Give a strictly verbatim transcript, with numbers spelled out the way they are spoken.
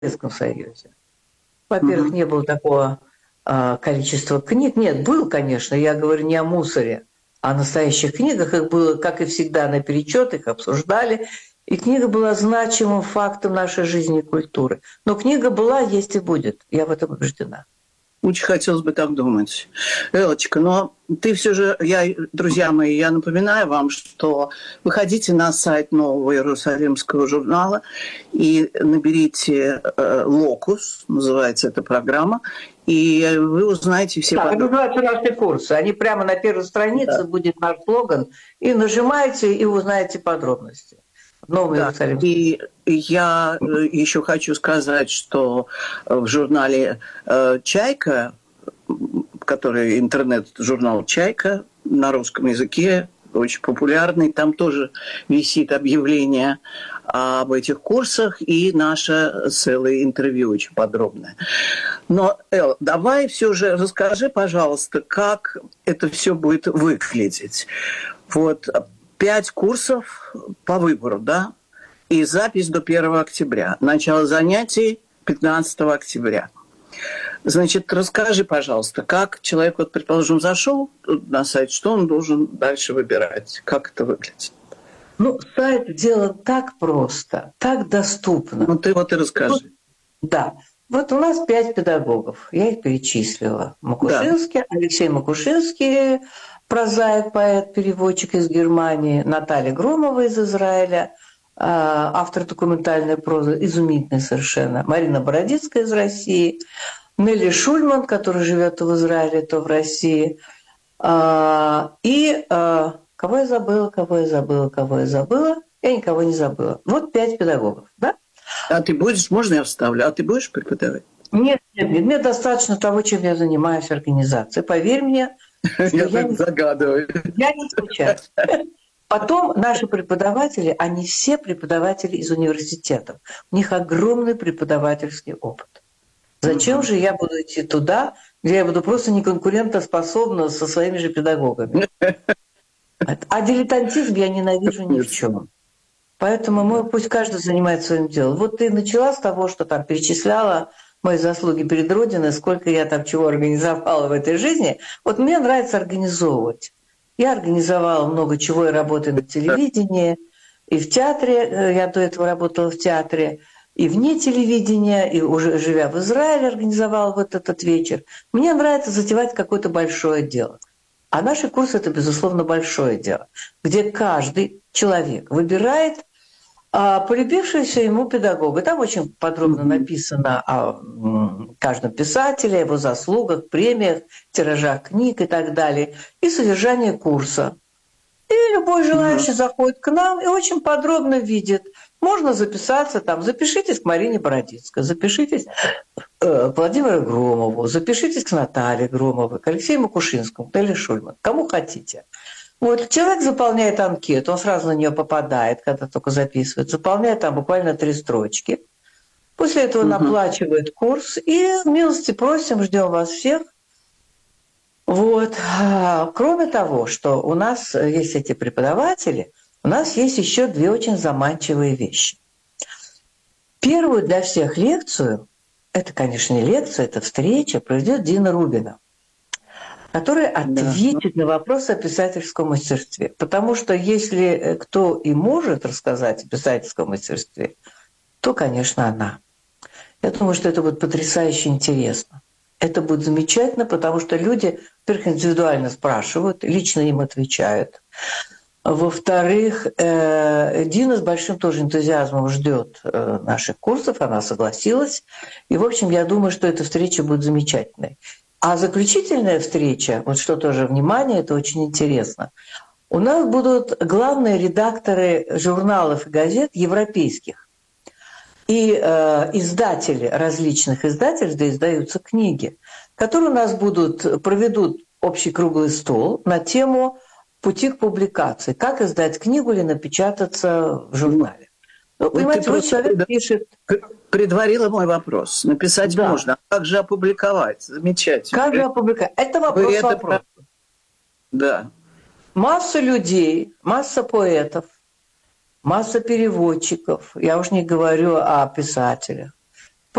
Советском Союзе. Во-первых, mm-hmm. не было такого э, количества книг. Нет, было, конечно, я говорю не о мусоре, а о настоящих книгах. Их было, как и всегда, наперечет, их обсуждали. И книга была значимым фактом нашей жизни и культуры. Но книга была, есть и будет. Я в этом убеждена. Очень хотелось бы так думать. Эллочка, но ты все же, я, друзья мои, я напоминаю вам, что выходите на сайт Нового Иерусалимского журнала и наберите э, «Локус», называется эта программа, и вы узнаете все подробности. Так, это называются наши курсы. Они прямо на первой странице, да. Будет наш слоган, и нажимаете, и узнаете подробности. Да, и я еще хочу сказать, что в журнале «Чайка», который интернет-журнал «Чайка» на русском языке, очень популярный, там тоже висит объявление об этих курсах и наше целое интервью очень подробное. Но, Эл, давай все же расскажи, пожалуйста, как это все будет выглядеть. Вот. Пять курсов по выбору, да? И запись до первого октября. Начало занятий пятнадцатого октября. Значит, расскажи, пожалуйста, как человек, вот, предположим, зашел на сайт, что он должен дальше выбирать? Как это выглядит? Ну, сайт делан так просто, так доступно. Ну, ты вот и расскажи. Вот, да. Вот у нас пять педагогов. Я их перечислила. Макушинский, да. Алексей Макушинский, прозаик, поэт, переводчик из Германии, Наталья Громова из Израиля, автор документальной прозы, изумительная совершенно, Марина Бородицкая из России, Нелли Шульман, который живет то в Израиле, то в России, и кого я забыла, кого я забыла, кого я забыла, я никого не забыла. Вот пять педагогов, да? А ты будешь, можно я вставлю, а ты будешь преподавать? Нет, нет, нет, мне достаточно того, чем я занимаюсь организацией. Поверь мне, я так не, загадываю. Я не скучаю. Потом наши преподаватели, они все преподаватели из университетов. У них огромный преподавательский опыт. Зачем mm-hmm. же я буду идти туда, где я буду просто неконкурентоспособна со своими же педагогами? А дилетантизм я ненавижу ни в чем. Поэтому мы, пусть каждый занимается своим делом. Вот ты начала с того, что там перечисляла мои заслуги перед Родиной, сколько я там чего организовала в этой жизни. Вот мне нравится организовывать. Я организовала много чего, и работаю на телевидении, и в театре, я до этого работала в театре, и вне телевидения, и уже живя в Израиле, организовала вот этот вечер. Мне нравится затевать какое-то большое дело. А наши курсы – это, безусловно, большое дело, где каждый человек выбирает а, полюбившегося ему педагога. Там очень подробно написано о каждом писателе, его заслугах, премиях, тиражах книг и так далее, и содержание курса. И любой желающий mm-hmm. заходит к нам и очень подробно видит. Можно записаться там, запишитесь к Марине Бородицкой, запишитесь э, к Владимиру Громову, запишитесь к Наталье Громовой, к Алексею Макушинскому, к Нелли Шульман, кому хотите. Вот человек заполняет анкету, он сразу на нее попадает, когда только записывает, заполняет там буквально три строчки. После этого mm-hmm. наплачивает курс и милости просим, ждем вас всех. Вот. Кроме того, что у нас есть эти преподаватели, у нас есть еще две очень заманчивые вещи. Первую для всех лекцию, это, конечно, не лекция, это встреча, проведет Дина Рубина, которая ответит да. на вопрос о писательском мастерстве. Потому что если кто и может рассказать о писательском мастерстве, то, конечно, она. Я думаю, что это будет потрясающе интересно. Это будет замечательно, потому что люди, во-первых, индивидуально спрашивают, лично им отвечают. Во-вторых, Дина с большим тоже энтузиазмом ждет наших курсов, она согласилась. И, в общем, я думаю, что эта встреча будет замечательной. А заключительная встреча, вот что тоже внимание, это очень интересно. У нас будут главные редакторы журналов и газет европейских. И э, издатели различных издательств, где издаются книги, которые у нас будут, проведут общий круглый стол на тему пути к публикации. Как издать книгу или напечататься в журнале. Ну, вот понимаете, вот человек пред... пишет... Предварила мой вопрос. Написать да. можно. А как же опубликовать? Замечательно. Как же опубликовать? Это вопрос это... вопрос. Да. Масса людей, масса поэтов, масса переводчиков, я уж не говорю о писателях,